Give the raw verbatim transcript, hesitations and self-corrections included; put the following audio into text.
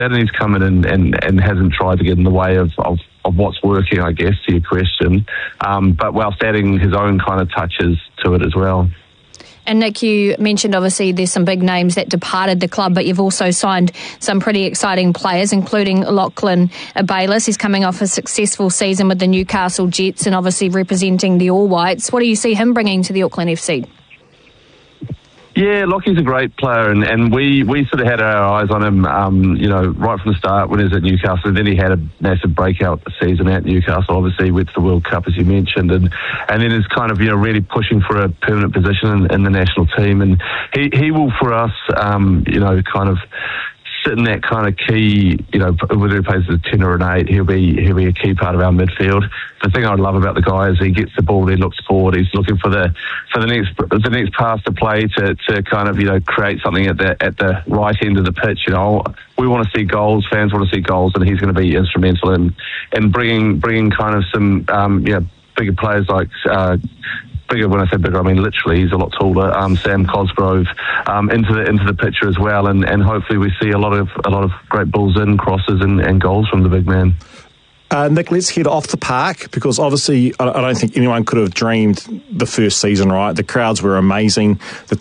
and he's come in and, and, and hasn't tried to get in the way of, of, of what's working, I guess, to your question, um, but whilst adding his own kind of touches to it as well. And Nick, you mentioned obviously there's some big names that departed the club, but you've also signed some pretty exciting players, including Lachlan Bayliss. He's coming off a successful season with the Newcastle Jets and obviously representing the All Whites. What do you see him bringing to the Auckland F C? Yeah, Lockie's a great player, and, and we, we sort of had our eyes on him, um, you know, right from the start when he was at Newcastle. And then he had a massive breakout season at Newcastle, obviously, with the World Cup, as you mentioned, and and then is kind of, you know, really pushing for a permanent position in, in the national team. And he, he will, for us, um, you know, kind of sit in that kind of key, you know, whether he plays as a ten or an eight, he'll be he'll be a key part of our midfield. The thing I love about the guy is he gets the ball, he looks forward, he's looking for the for the next the next pass to play to, to kind of, you know, create something at the at the right end of the pitch. You know, we want to see goals, fans want to see goals, and he's going to be instrumental in in bringing bringing kind of some um, you know, bigger players like. Uh, Bigger, when I say bigger, I mean literally. He's a lot taller. Um, Sam Cosgrove um, into the into the picture as well, and, and hopefully we see a lot of a lot of great balls in, crosses, and, and goals from the big man. Uh, Nick, let's head off the park, because obviously I don't think anyone could have dreamed the first season, right? The crowds were amazing. The